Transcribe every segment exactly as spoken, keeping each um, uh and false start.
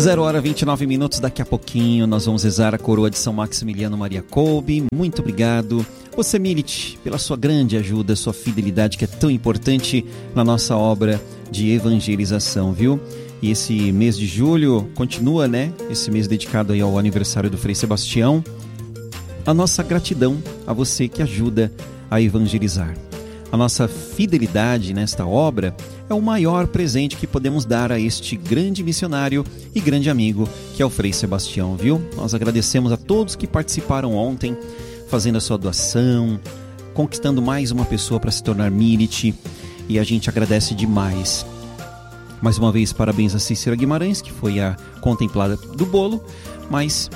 Zero hora vinte e nove minutos, daqui a pouquinho nós vamos rezar a coroa de São Maximiliano Maria Kolbe. Muito obrigado, você Milit, pela sua grande ajuda, sua fidelidade que é tão importante na nossa obra de evangelização, viu? E esse mês de julho continua, né? Esse mês dedicado aí ao aniversário do Frei Sebastião. A nossa gratidão a você que ajuda a evangelizar. A nossa fidelidade nesta obra é o maior presente que podemos dar a este grande missionário e grande amigo que é o Frei Sebastião, viu? Nós agradecemos a todos que participaram ontem, fazendo a sua doação, conquistando mais uma pessoa para se tornar Milit, e a gente agradece demais. Mais uma vez, parabéns a Cícera Guimarães, que foi a contemplada do bolo, mas...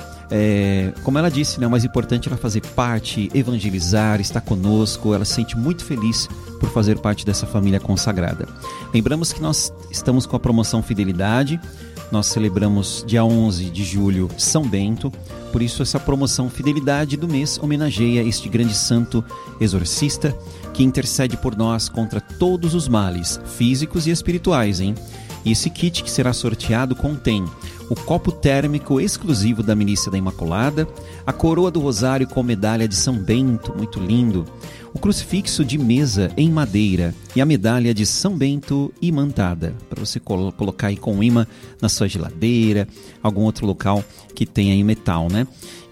É, como ela disse, né, o mais importante é ela fazer parte, evangelizar, estar conosco. Ela se sente muito feliz por fazer parte dessa família consagrada. Lembramos que nós estamos com a promoção Fidelidade. Nós celebramos dia onze de julho São Bento. Por isso essa promoção Fidelidade do mês homenageia este grande santo exorcista que intercede por nós contra todos os males físicos e espirituais, hein? E esse kit que será sorteado contém o copo térmico exclusivo da Milícia da Imaculada, a coroa do Rosário com medalha de São Bento, muito lindo, o crucifixo de mesa em madeira e a medalha de São Bento imantada, para você colo- colocar aí com imã na sua geladeira, algum outro local que tenha aí metal, né?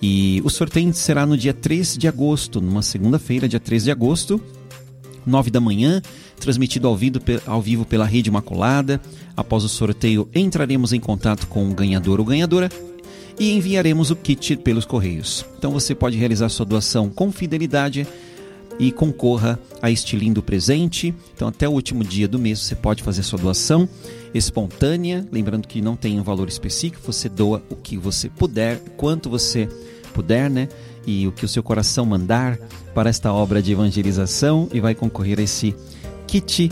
E o sorteio será no dia três de agosto, numa segunda-feira, dia três de agosto, nove da manhã, transmitido ao vivo, ao vivo pela Rede Imaculada. Após o sorteio, entraremos em contato com o ganhador ou ganhadora e enviaremos o kit pelos correios. Então você pode realizar sua doação com fidelidade e concorra a este lindo presente. Então até o último dia do mês você pode fazer sua doação espontânea, lembrando que não tem um valor específico, você doa o que você puder, quanto você puder, né? E o que o seu coração mandar para esta obra de evangelização, e vai concorrer a esse kit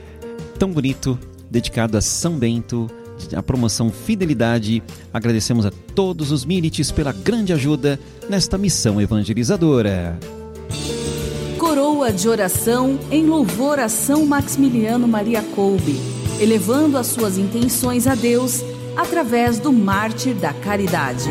tão bonito, dedicado a São Bento, a promoção Fidelidade. Agradecemos a todos os milites pela grande ajuda nesta missão evangelizadora. Coroa de oração em louvor a São Maximiliano Maria Kolbe, elevando as suas intenções a Deus através do mártir da caridade.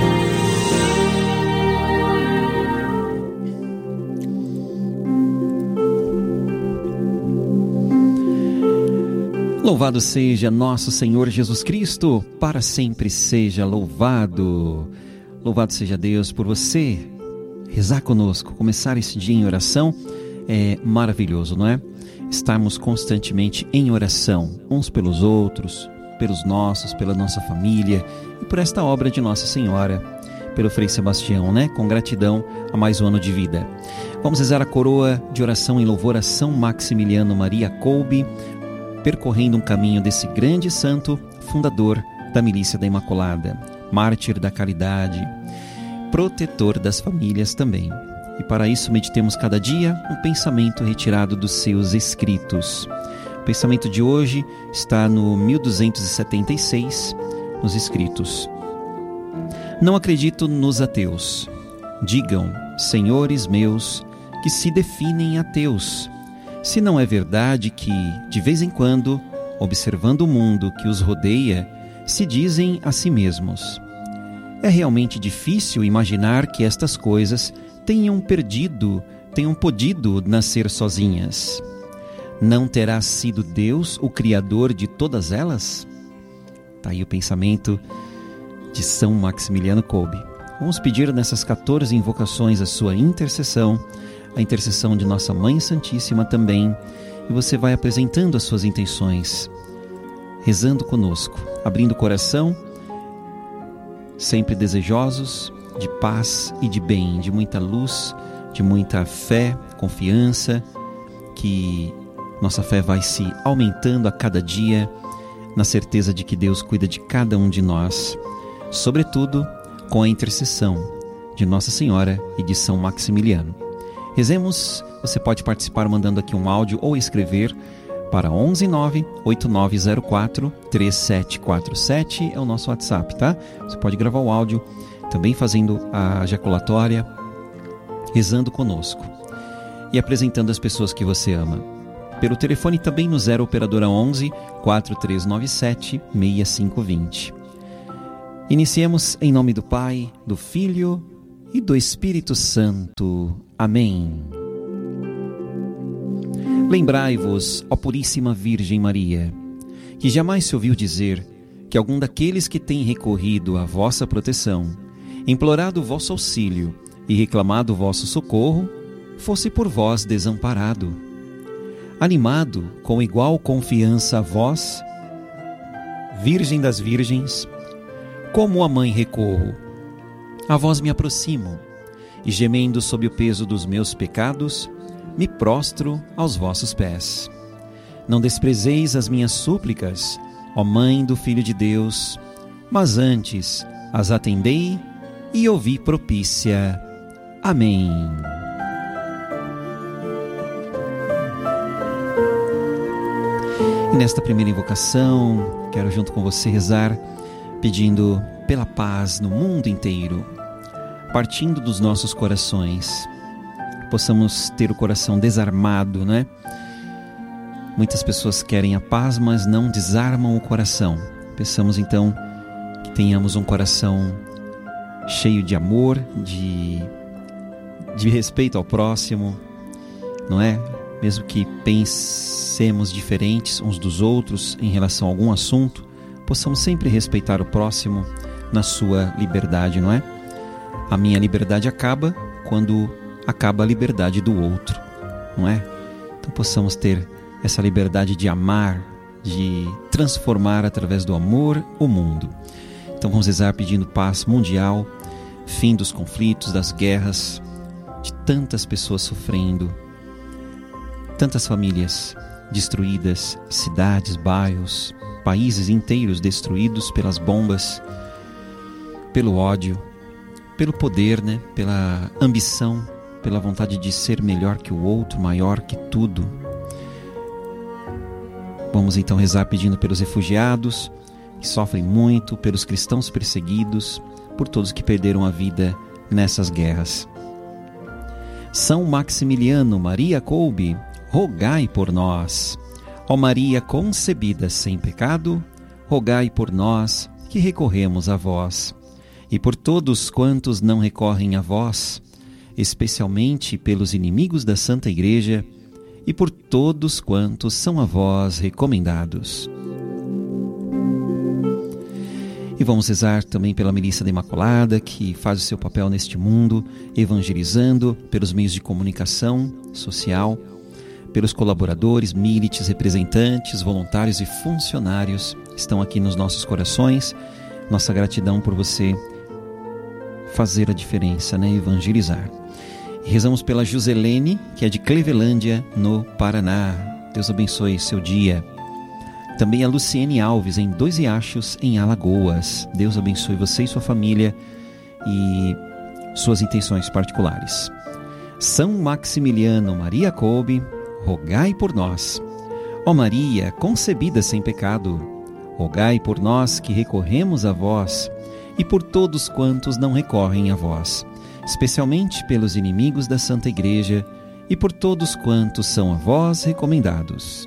Louvado seja nosso Senhor Jesus Cristo, para sempre seja louvado. Louvado seja Deus por você rezar conosco, começar esse dia em oração. É maravilhoso, não é? Estarmos constantemente em oração, uns pelos outros, pelos nossos, pela nossa família e por esta obra de Nossa Senhora, pelo Frei Sebastião, né? Com gratidão a mais um ano de vida. Vamos rezar a coroa de oração em louvor a São Maximiliano Maria Kolbe, percorrendo um caminho desse grande santo, fundador da Milícia da Imaculada, mártir da caridade, protetor das famílias também. E para isso meditemos cada dia um pensamento retirado dos seus escritos. O pensamento de hoje está no mil duzentos e setenta e seis, nos escritos. Não acredito nos ateus. Digam, senhores meus, que se definem ateus. Se não é verdade que, de vez em quando, observando o mundo que os rodeia, se dizem a si mesmos: é realmente difícil imaginar que estas coisas tenham perdido, tenham podido nascer sozinhas. Não terá sido Deus o Criador de todas elas? Está aí o pensamento de São Maximiliano Kolbe. Vamos pedir nessas quatorze invocações a sua intercessão, a intercessão de Nossa Mãe Santíssima também, e você vai apresentando as suas intenções, rezando conosco, abrindo o coração, sempre desejosos de paz e de bem, de muita luz, de muita fé, confiança, que nossa fé vai se aumentando a cada dia, na certeza de que Deus cuida de cada um de nós, sobretudo com a intercessão de Nossa Senhora e de São Maximiliano. Rezemos. Você pode participar mandando aqui um áudio ou escrever para onze nove oito nove zero quatro três sete quatro sete, é o nosso WhatsApp, tá? Você pode gravar o áudio, também fazendo a jaculatória, rezando conosco e apresentando as pessoas que você ama. Pelo telefone também no zero operadora onze, quatro três nove sete, seis cinco dois zero. Iniciemos em nome do Pai, do Filho e do Espírito Santo. Amém. Lembrai-vos, ó Puríssima Virgem Maria, que jamais se ouviu dizer que algum daqueles que têm recorrido à vossa proteção, implorado o vosso auxílio e reclamado o vosso socorro, fosse por vós desamparado. Animado com igual confiança a vós, Virgem das Virgens, como a mãe recorro, a vós me aproximo, e gemendo sob o peso dos meus pecados, me prostro aos vossos pés. Não desprezeis as minhas súplicas, ó Mãe do Filho de Deus, mas antes as atendei e ouvi propícia. Amém. E nesta primeira invocação, quero junto com você rezar, pedindo pela paz no mundo inteiro, partindo dos nossos corações, possamos ter o coração desarmado, né? Muitas pessoas querem a paz, mas não desarmam o coração. Peçamos então que tenhamos um coração cheio de amor, de, de respeito ao próximo, não é? Mesmo que pensemos diferentes uns dos outros em relação a algum assunto, possamos sempre respeitar o próximo na sua liberdade, não é? A minha liberdade acaba quando acaba a liberdade do outro, não é? Então possamos ter essa liberdade de amar, de transformar através do amor o mundo. Então vamos rezar pedindo paz mundial, fim dos conflitos, das guerras, de tantas pessoas sofrendo, tantas famílias destruídas, cidades, bairros, países inteiros destruídos pelas bombas, pelo ódio, pelo poder, né? Pela ambição, pela vontade de ser melhor que o outro, maior que tudo. Vamos então rezar pedindo pelos refugiados que sofrem muito, pelos cristãos perseguidos, por todos que perderam a vida nessas guerras. São Maximiliano Maria Kolbe, rogai por nós. Ó Maria concebida sem pecado, rogai por nós que recorremos a vós. E por todos quantos não recorrem a vós, especialmente pelos inimigos da Santa Igreja, e por todos quantos são a vós recomendados. E vamos rezar também pela Milícia da Imaculada, que faz o seu papel neste mundo, evangelizando pelos meios de comunicação social, pelos colaboradores, milites, representantes, voluntários e funcionários que estão aqui nos nossos corações. Nossa gratidão por você fazer a diferença, né? Evangelizar. E rezamos pela Joselene, que é de Clevelândia, no Paraná. Deus abençoe seu dia. Também a Luciene Alves, em Dois Riachos, em Alagoas. Deus abençoe você e sua família e suas intenções particulares. São Maximiliano Maria Kolbe, rogai por nós. Ó Maria, concebida sem pecado, rogai por nós que recorremos a vós e por todos quantos não recorrem a vós, especialmente pelos inimigos da Santa Igreja e por todos quantos são a vós recomendados.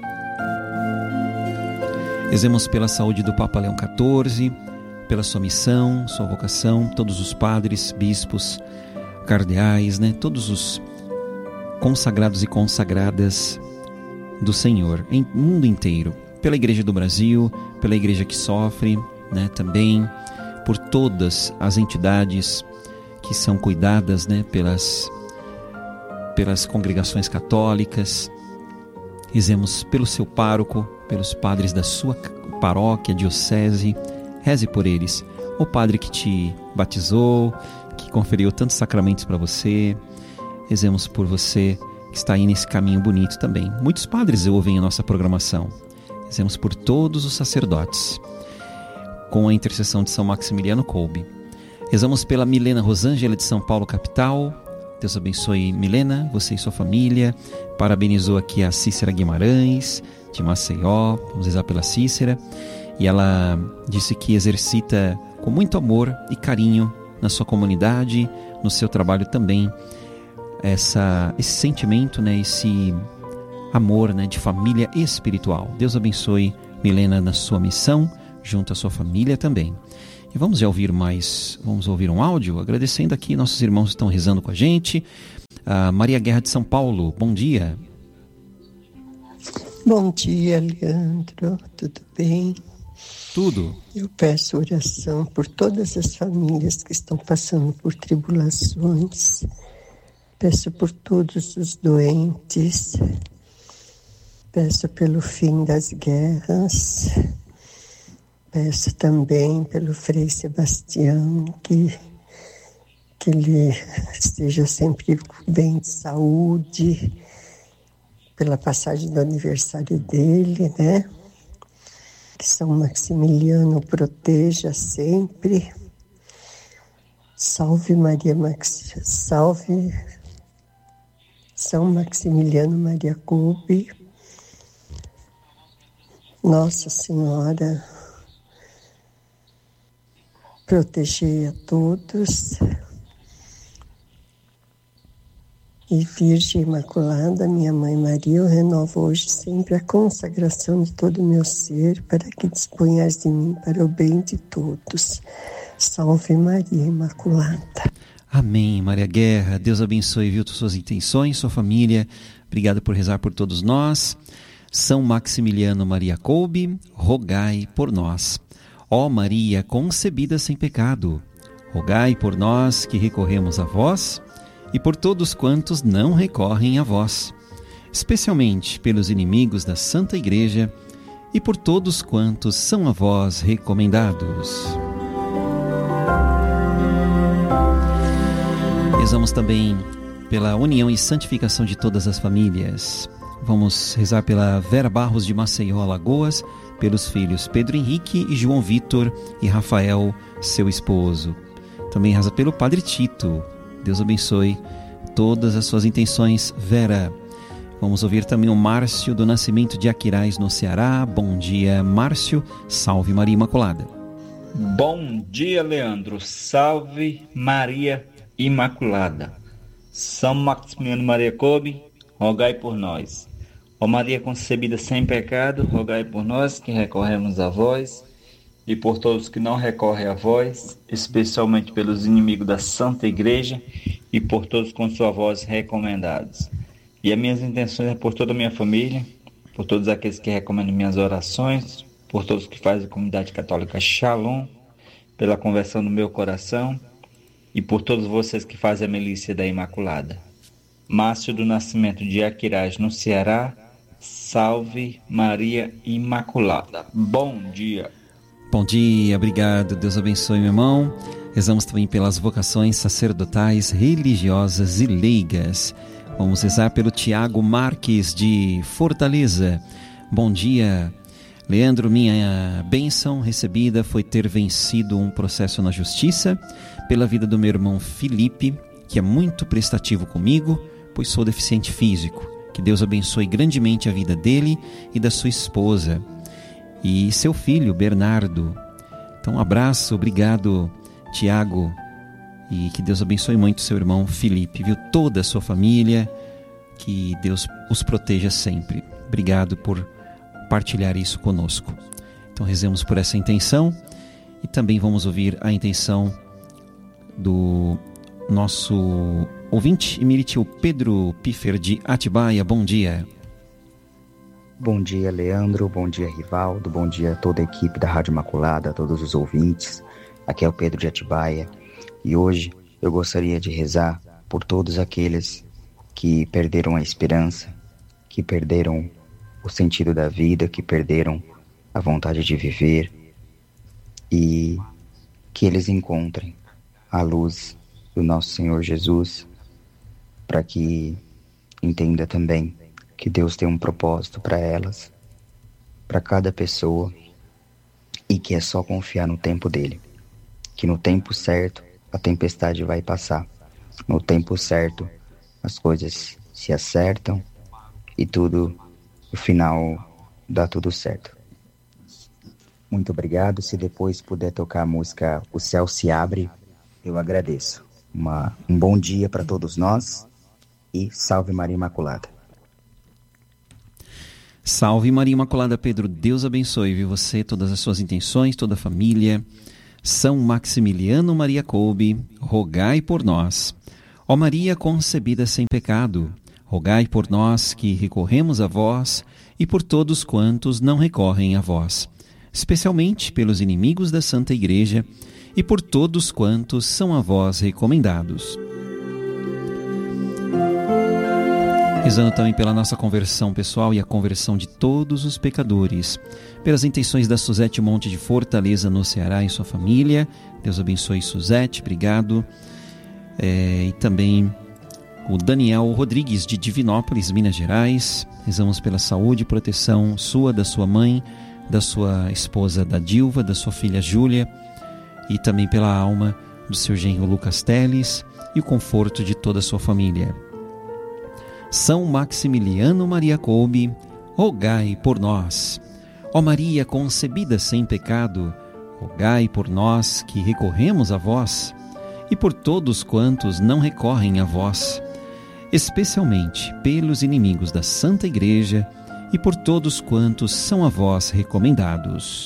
Rezemos pela saúde do Papa Leão quatorze, pela sua missão, sua vocação, todos os padres, bispos, cardeais, né? Todos os consagrados e consagradas do Senhor, em mundo inteiro, pela Igreja do Brasil, pela Igreja que sofre, né? Também por todas as entidades que são cuidadas, né? pelas, pelas congregações católicas. Rezemos pelo seu pároco, pelos padres da sua paróquia, diocese. Reze por eles. O padre que te batizou, que conferiu tantos sacramentos para você. Rezemos por você que está aí nesse caminho bonito também. Muitos padres ouvem a nossa programação. Rezemos por todos os sacerdotes, com a intercessão de São Maximiliano Kolbe. Rezamos pela Milena Rosângela de São Paulo, capital. Deus abençoe Milena, você e sua família. Parabenizou aqui a Cícera Guimarães, de Maceió. Vamos rezar pela Cícera. E ela disse que exercita com muito amor e carinho na sua comunidade, no seu trabalho também, essa, esse sentimento, né, esse amor, né, de família espiritual. Deus abençoe Milena na sua missão, junto à sua família também. E vamos já ouvir mais, vamos ouvir um áudio, agradecendo aqui, nossos irmãos estão rezando com a gente. A Maria Guerra de São Paulo, bom dia. Bom dia, Leandro, tudo bem? Tudo. Eu peço oração por todas as famílias que estão passando por tribulações. Peço por todos os doentes. Peço pelo fim das guerras. Peço também pelo Frei Sebastião, que, que ele esteja sempre bem de saúde, pela passagem do aniversário dele, né? Que São Maximiliano proteja sempre. Salve Maria Max... Salve São Maximiliano Maria Kolbe. Nossa Senhora, proteger a todos. E Virgem Imaculada, minha Mãe Maria, eu renovo hoje sempre a consagração de todo o meu ser, para que disponhas de mim para o bem de todos. Salve Maria Imaculada. Amém, Maria Guerra. Deus abençoe, viu, suas intenções, sua família. Obrigado por rezar por todos nós. São Maximiliano Maria Kolbe, rogai por nós. Ó Maria concebida sem pecado, rogai por nós que recorremos a vós e por todos quantos não recorrem a vós, especialmente pelos inimigos da Santa Igreja e por todos quantos são a vós recomendados. Rezamos também pela união e santificação de todas as famílias. Vamos rezar pela Vera Barros de Maceió, Alagoas, pelos filhos Pedro Henrique e João Vitor e Rafael, seu esposo. Também reza pelo Padre Tito. Deus abençoe todas as suas intenções, Vera. Vamos ouvir também o Márcio do Nascimento de Aquiraz, no Ceará. Bom dia, Márcio. Salve Maria Imaculada. Bom dia, Leandro. Salve Maria Imaculada. São Maximiliano Maria Kolbe, rogai por nós. Ó Maria concebida sem pecado, rogai por nós que recorremos a vós e por todos que não recorrem a vós, especialmente pelos inimigos da Santa Igreja e por todos com sua voz recomendados. E as minhas intenções é por toda a minha família, por todos aqueles que recomendam minhas orações, por todos que fazem a comunidade católica Shalom, pela conversão do meu coração e por todos vocês que fazem a milícia da Imaculada. Márcio do Nascimento de Aquiraz, no Ceará. Salve Maria Imaculada. Bom dia. Bom dia, obrigado. Deus abençoe, meu irmão. Rezamos também pelas vocações sacerdotais, religiosas e leigas. Vamos rezar pelo Tiago Marques de Fortaleza. Bom dia, Leandro. Minha bênção recebida foi ter vencido um processo na justiça pela vida do meu irmão Felipe, que é muito prestativo comigo, pois sou deficiente físico. Que Deus abençoe grandemente a vida dele e da sua esposa e seu filho Bernardo. Então um abraço, obrigado Tiago, e que Deus abençoe muito seu irmão Felipe, viu, toda a sua família, que Deus os proteja sempre. Obrigado por partilhar isso conosco. Então rezemos por essa intenção e também vamos ouvir a intenção do nosso ouvinte Emílio, o Pedro Piffer de Atibaia. Bom dia. Bom dia, Leandro. Bom dia, Rivaldo. Bom dia a toda a equipe da Rádio Imaculada, a todos os ouvintes. Aqui é o Pedro de Atibaia. E hoje eu gostaria de rezar por todos aqueles que perderam a esperança, que perderam o sentido da vida, que perderam a vontade de viver, e que eles encontrem a luz do nosso Senhor Jesus, para que entenda também que Deus tem um propósito para elas, para cada pessoa, e que é só confiar no tempo dele, que no tempo certo a tempestade vai passar, no tempo certo as coisas se acertam e tudo, no final, dá tudo certo. Muito obrigado. Se depois puder tocar a música O Céu Se Abre, eu agradeço. Uma, um bom dia para todos nós e salve Maria Imaculada. Salve Maria Imaculada, Pedro. Deus abençoe, viu, você, todas as suas intenções, toda a família, São Maximiliano Maria Kolbe, rogai por nós. Ó Maria concebida sem pecado, rogai por nós que recorremos a vós e por todos quantos não recorrem a vós, especialmente pelos inimigos da Santa Igreja e por todos quantos são a vós recomendados. Rezando também pela nossa conversão pessoal e a conversão de todos os pecadores, pelas intenções da Suzete Monte de Fortaleza, no Ceará, e sua família. Deus abençoe Suzete, obrigado. É, e também o Daniel Rodrigues, de Divinópolis, Minas Gerais. Rezamos pela saúde e proteção sua, da sua mãe, da sua esposa da Dilva, da sua filha Júlia, e também pela alma do seu genro Lucas Teles e o conforto de toda a sua família. São Maximiliano Maria Kolbe, rogai por nós. Ó Maria concebida sem pecado, rogai por nós que recorremos a vós e por todos quantos não recorrem a vós, especialmente pelos inimigos da Santa Igreja e por todos quantos são a vós recomendados.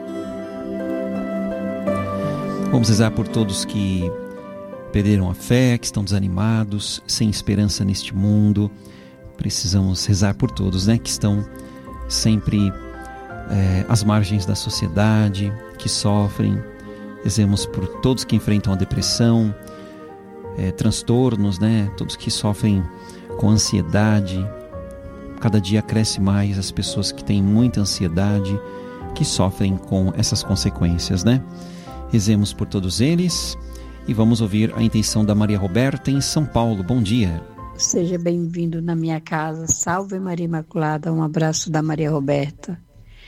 Vamos rezar por todos que perderam a fé, que estão desanimados, sem esperança neste mundo. Precisamos rezar por todos, né, que estão sempre é, às margens da sociedade, que sofrem. Rezemos por todos que enfrentam a depressão, é, transtornos, né, todos que sofrem com ansiedade. Cada dia cresce mais as pessoas que têm muita ansiedade, que sofrem com essas consequências, né? Rezemos por todos eles. E vamos ouvir a intenção da Maria Roberta em São Paulo. Bom dia. Seja bem-vindo na minha casa. Salve Maria Imaculada. Um abraço da Maria Roberta.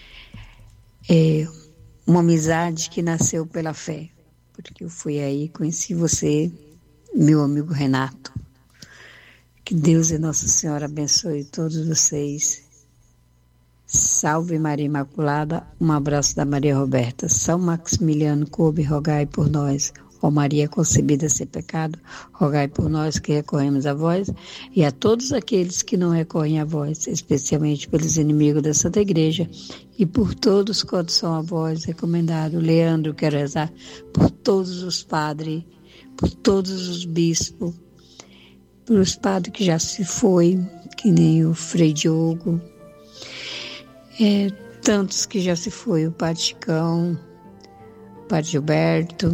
É uma amizade que nasceu pela fé. Porque eu fui aí, conheci você, meu amigo Renato. Que Deus e Nossa Senhora abençoe todos vocês. Salve Maria Imaculada. Um abraço da Maria Roberta. São Maximiliano Kolbe, rogai por nós. Ó Maria concebida sem pecado, rogai por nós que recorremos a vós e a todos aqueles que não recorrem a vós, especialmente pelos inimigos da Santa Igreja e por todos quantos são a vós recomendados. Leandro, quero rezar por todos os padres, por todos os bispos, pelos padres que já se foi, que nem o Frei Diogo, é, tantos que já se foi, o Padre Chicão, o Padre Gilberto,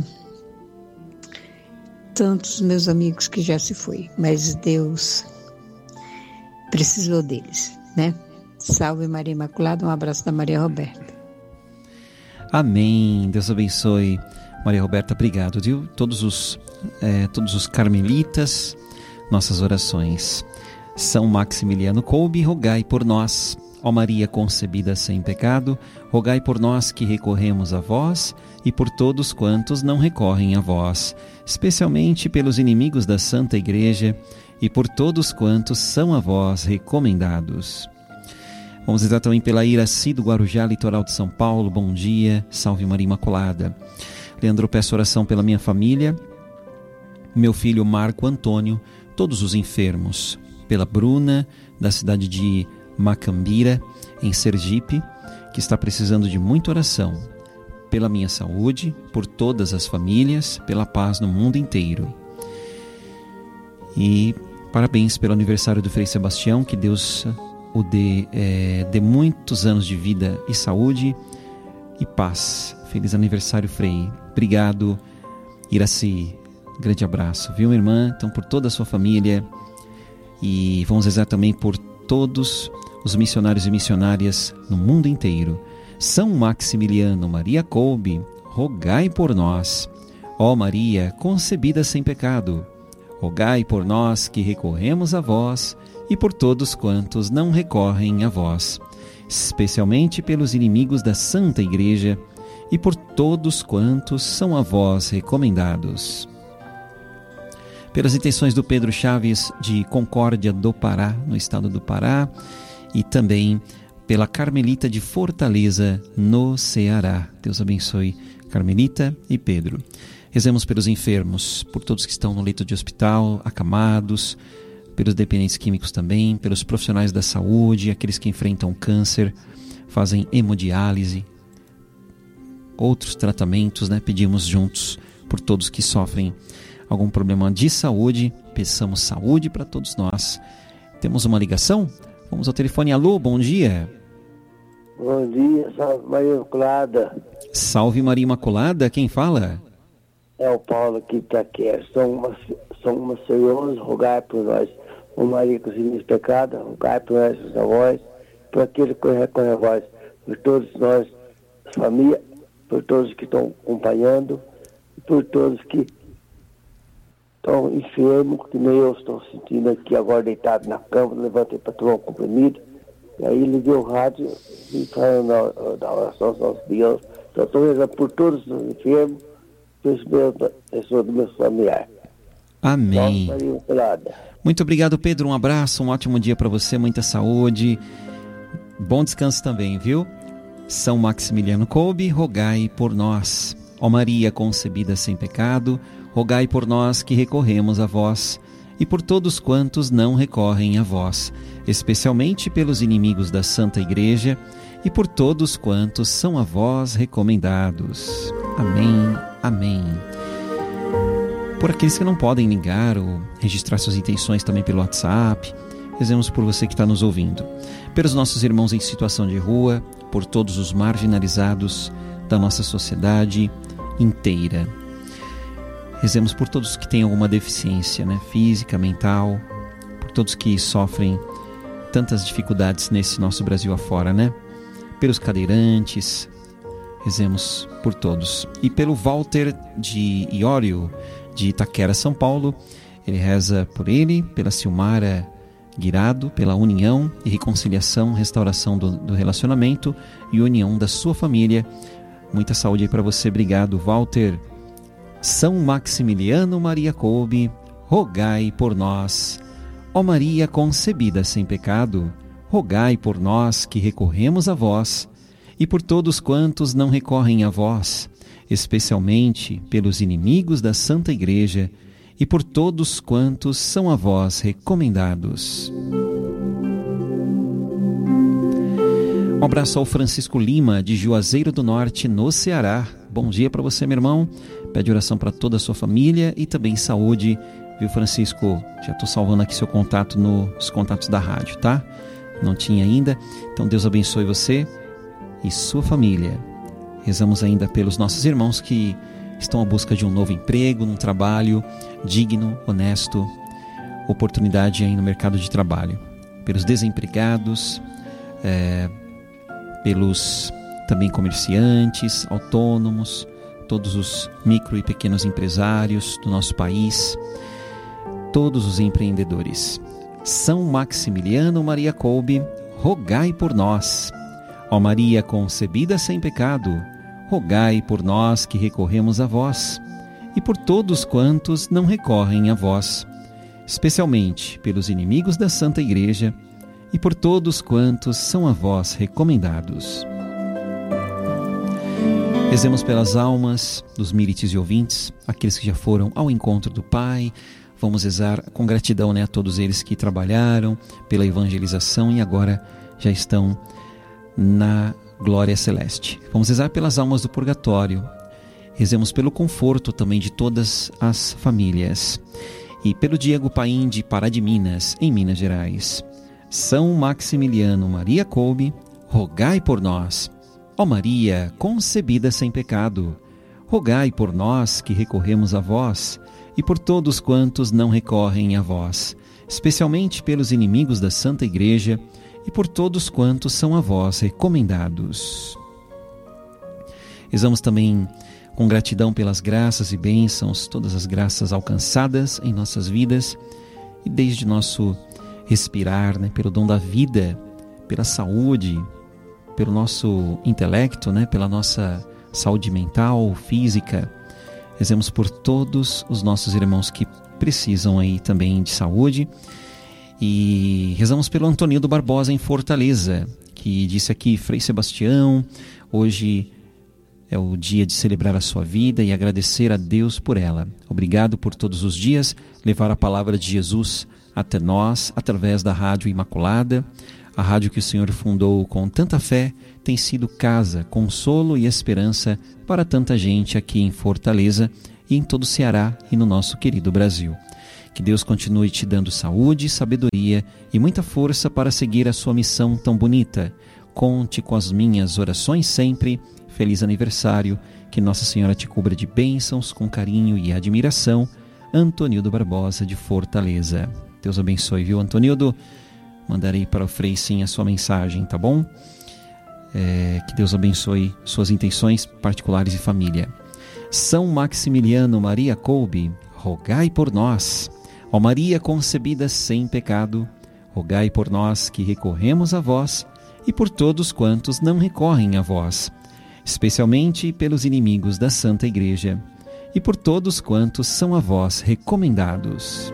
tantos meus amigos que já se foi, mas Deus precisou deles, né? Salve Maria Imaculada, um abraço da Maria Roberta. Amém, Deus abençoe. Maria Roberta, obrigado, viu? Todos os, é, todos os carmelitas, nossas orações. São Maximiliano Kolbe, rogai por nós. Ó Maria concebida sem pecado, rogai por nós que recorremos a vós e por todos quantos não recorrem a vós, especialmente pelos inimigos da Santa Igreja e por todos quantos são a vós recomendados. Vamos rezar também pela Iraci do Guarujá, litoral de São Paulo. Bom dia, salve Maria Imaculada. Leandro, peço oração pela minha família, meu filho Marco Antônio, todos os enfermos, pela Bruna, da cidade de Macambira, em Sergipe, que está precisando de muita oração, pela minha saúde, por todas as famílias, pela paz no mundo inteiro. E parabéns pelo aniversário do Frei Sebastião, que Deus o dê, é, dê muitos anos de vida e saúde e paz. Feliz aniversário, Frei. Obrigado, Iraci. Grande abraço, viu, minha irmã? Então, por toda a sua família. E vamos rezar também por todos os missionários e missionárias no mundo inteiro. São Maximiliano Maria Kolbe, rogai por nós. Ó Maria, concebida sem pecado, rogai por nós que recorremos a vós e por todos quantos não recorrem a vós, especialmente pelos inimigos da Santa Igreja e por todos quantos são a vós recomendados. Pelas intenções do Pedro Chaves, de Concórdia do Pará, no estado do Pará, e também pela Carmelita de Fortaleza, no Ceará. Deus abençoe Carmelita e Pedro. Rezemos pelos enfermos, por todos que estão no leito de hospital, acamados, pelos dependentes químicos também, pelos profissionais da saúde, aqueles que enfrentam câncer, fazem hemodiálise. outros tratamentos, né? Pedimos juntos por todos que sofrem algum problema de saúde. Peçamos saúde para todos nós. Temos uma ligação? Vamos ao telefone. Alô, bom dia. Bom dia, salve Maria Imaculada. Salve Maria Imaculada, quem fala? É o Paulo aqui de Itaquera. São uma, são uma senhores, rogai por nós. O Maria que os pecados, rogai por nós, os avós, por aquele que recorre a vós, por todos nós, família, por todos que estão acompanhando, por todos que estão enfermos, que nem eu estou sentindo aqui agora deitado na cama, levantei para tomar um comprimido. E aí liguei o rádio e falando da oração aos nossos Deus. Então estou rezando por todos os enfermos, pelas pessoas do meu familiar. Amém. Muito obrigado, Pedro. Um abraço, um ótimo dia para você, muita saúde. Bom descanso também, viu? São Maximiliano Kolbe, rogai por nós. Ó Maria concebida sem pecado, rogai por nós que recorremos a vós, e por todos quantos não recorrem a vós, especialmente pelos inimigos da Santa Igreja, e por todos quantos são a vós recomendados. Amém, amém. Por aqueles que não podem ligar ou registrar suas intenções também pelo WhatsApp, rezemos por você que está nos ouvindo. Pelos nossos irmãos em situação de rua, por todos os marginalizados da nossa sociedade inteira. Rezemos por todos que têm alguma deficiência, né, física, mental, por todos que sofrem tantas dificuldades nesse nosso Brasil afora, né? Pelos cadeirantes, rezemos por todos. E pelo Walter de Iório, de Itaquera, São Paulo, ele reza por ele, pela Silmara Guirado, pela união e reconciliação, restauração do, do relacionamento e união da sua família. Muita saúde aí para você. Obrigado, Walter. São Maximiliano Maria Kolbe, rogai por nós. Ó Maria concebida sem pecado, rogai por nós que recorremos a vós, e por todos quantos não recorrem a vós, especialmente pelos inimigos da Santa Igreja, e por todos quantos são a vós recomendados. Um abraço ao Francisco Lima, de Juazeiro do Norte, no Ceará. Bom dia para você, meu irmão. Pede oração para toda a sua família e também saúde. Viu, Francisco? Já estou salvando aqui seu contato nos contatos da rádio, tá? Não tinha ainda. Então Deus abençoe você e sua família. Rezamos ainda pelos nossos irmãos que estão à busca de um novo emprego, num trabalho digno, honesto, oportunidade aí no mercado de trabalho. Pelos desempregados, é, pelos também comerciantes, autônomos, todos os micro e pequenos empresários do nosso país, todos os empreendedores. São Maximiliano Maria Kolbe, rogai por nós. Ó Maria concebida sem pecado, rogai por nós que recorremos a vós, e por todos quantos não recorrem a vós, especialmente pelos inimigos da Santa Igreja, e por todos quantos são a vós recomendados. Rezemos pelas almas dos mírites e ouvintes, aqueles que já foram ao encontro do Pai. Vamos rezar com gratidão, né, a todos eles que trabalharam pela evangelização e agora já estão na glória celeste. Vamos rezar pelas almas do purgatório. Rezemos pelo conforto também de todas as famílias. E pelo Diego Paim de Pará de Minas, em Minas Gerais. São Maximiliano Maria Kolbe, rogai por nós. Ó Maria, concebida sem pecado, rogai por nós que recorremos a vós, e por todos quantos não recorrem a vós, especialmente pelos inimigos da Santa Igreja, e por todos quantos são a vós recomendados. Rezamos também com gratidão pelas graças e bênçãos, todas as graças alcançadas em nossas vidas, e desde nosso respirar, né, pelo dom da vida, pela saúde, pelo nosso intelecto, né, pela nossa saúde mental, física. Rezemos por todos os nossos irmãos que precisam aí também de saúde. E rezamos pelo Antonildo Barbosa em Fortaleza, que disse aqui: Frei Sebastião, hoje é o dia de celebrar a sua vida e agradecer a Deus por ela. Obrigado por todos os dias levar a palavra de Jesus até nós, através da Rádio Imaculada. A rádio que o Senhor fundou com tanta fé tem sido casa, consolo e esperança para tanta gente aqui em Fortaleza e em todo o Ceará e no nosso querido Brasil. Que Deus continue te dando saúde, sabedoria e muita força para seguir a sua missão tão bonita. Conte com as minhas orações sempre. Feliz aniversário. Que Nossa Senhora te cubra de bênçãos, com carinho e admiração. Antonildo Barbosa, de Fortaleza. Deus abençoe, viu, Antonildo? Mandarei para o Frei sim a sua mensagem, tá bom? É, que Deus abençoe suas intenções particulares e família. São Maximiliano Maria Kolbe, rogai por nós. Ó Maria concebida sem pecado, rogai por nós que recorremos a vós e por todos quantos não recorrem a vós, especialmente pelos inimigos da Santa Igreja e por todos quantos são a vós recomendados.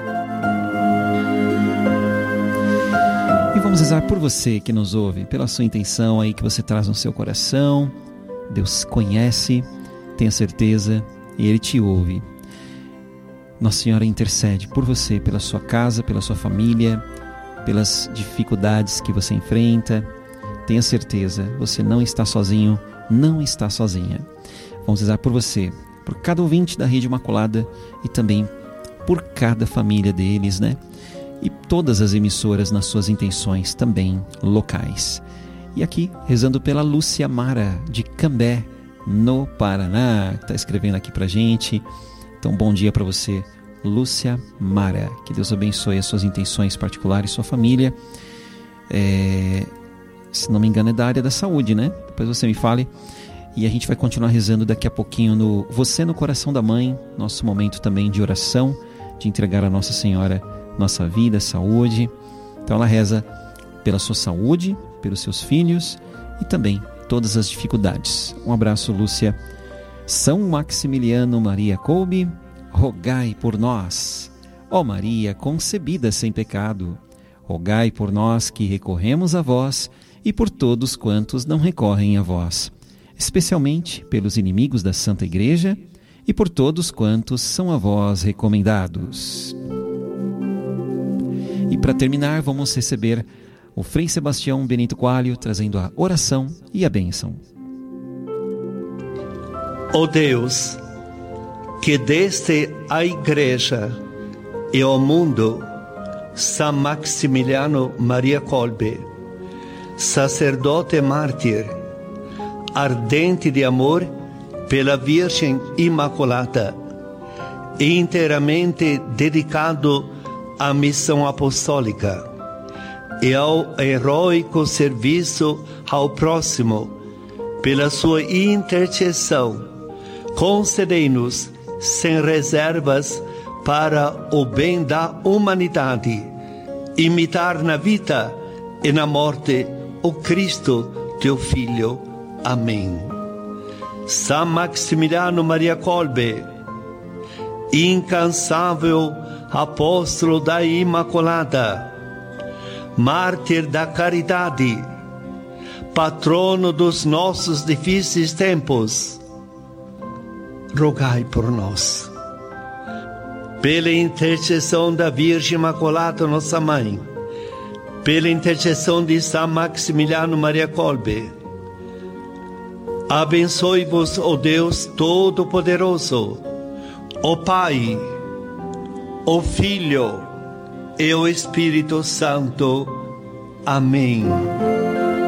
E vamos rezar por você que nos ouve, pela sua intenção aí que você traz no seu coração. Deus conhece, tenha certeza, e Ele te ouve. Nossa Senhora intercede por você, pela sua casa, pela sua família, pelas dificuldades que você enfrenta. Tenha certeza, você não está sozinho, não está sozinha. Vamos rezar por você, por cada ouvinte da Rede Imaculada e também por cada família deles, né? E todas as emissoras nas suas intenções também locais. E aqui, rezando pela Lúcia Mara, de Cambé, no Paraná, que está escrevendo aqui pra gente. Então, bom dia para você, Lúcia Mara. Que Deus abençoe as suas intenções particulares, sua família. É, se não me engano, é da área da saúde, né? Depois você me fale. E a gente vai continuar rezando daqui a pouquinho no Você no Coração da Mãe, nosso momento também de oração, de entregar a Nossa Senhora nossa vida, saúde. Então ela reza pela sua saúde, pelos seus filhos e também todas as dificuldades. Um abraço, Lúcia. São Maximiliano Maria Kolbe, rogai por nós. Ó Maria concebida sem pecado, rogai por nós que recorremos a vós e por todos quantos não recorrem a vós, especialmente pelos inimigos da Santa Igreja e por todos quantos são a vós recomendados. E para terminar, vamos receber o Frei Sebastião Benito Coalho trazendo a oração e a bênção. Ó Deus, que deste à Igreja e ao mundo São Maximiliano Maria Kolbe, sacerdote mártir, ardente de amor pela Virgem Imaculada e inteiramente dedicado à missão apostólica e ao heróico serviço ao próximo, pela sua intercessão, concedei-nos sem reservas para o bem da humanidade, imitar na vida e na morte o Cristo, teu Filho. Amém. São Maximiliano Maria Kolbe, incansável apóstolo da Imaculada, mártir da caridade, patrono dos nossos difíceis tempos, rogai por nós. Pela intercessão da Virgem Imaculada, nossa Mãe, pela intercessão de São Maximiliano Maria Kolbe, abençoe-vos, ó Deus Todo-Poderoso, o Pai, o Filho e o Espírito Santo. Amém.